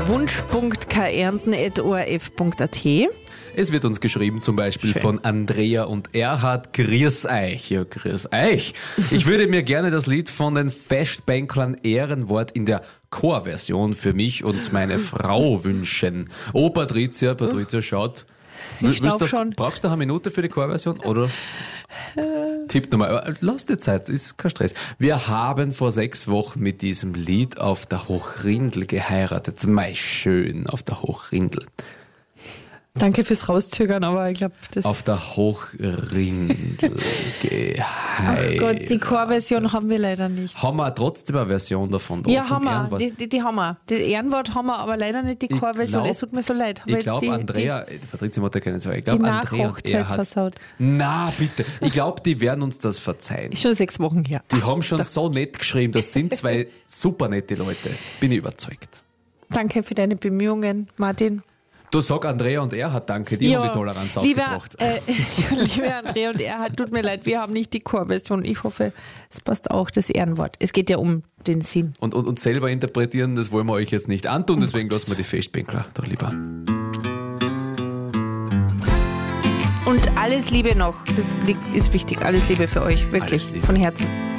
wunsch.kärnten.orf.at. Es wird uns geschrieben zum Beispiel von Andrea und Erhard. Grüß euch. Ja, grüß euch. Ich würde mir gerne das Lied von den Festbänklern Ehrenwort in der Chorversion für mich und meine Frau wünschen. Oh, Patricia, schaut. Schon. Brauchst du eine Minute für die Chorversion oder? Tipp nochmal. Lass dir Zeit, ist kein Stress. Wir haben vor 6 Wochen mit diesem Lied auf der Hochrindel geheiratet. Mei, schön, auf der Hochrindel. Danke fürs Rauszögern, aber ich glaube, das... Auf der Hochrindel geheiratet. Ach Gott, die Chorversion haben wir leider nicht. Haben wir trotzdem eine Version davon? Ja, haben wir. Die haben wir. Das Ehrenwort haben wir, aber leider nicht die Chorversion. Es tut mir so leid. Ich glaube, Andrea, Patricia Mutter kennen Sie auch. Ich die glaube, Andrea und er hat... versaut. Na, bitte. Ich glaube, die werden uns das verzeihen. Ist schon 6 Wochen her. Die haben schon so nett geschrieben. Das sind 2 super nette Leute. Bin ich überzeugt. Danke für deine Bemühungen, Martin. Du sag Andrea und Erhard danke, die haben die Toleranz aufgebracht. Liebe Andrea und Erhard, tut mir leid, wir haben nicht die Chorversion. Ich hoffe, es passt auch das Ehrenwort. Es geht ja um den Sinn. Und selber interpretieren, das wollen wir euch jetzt nicht antun, deswegen lassen wir die Festbänkler doch lieber. Und alles Liebe noch, das ist wichtig, alles Liebe für euch, wirklich, von Herzen.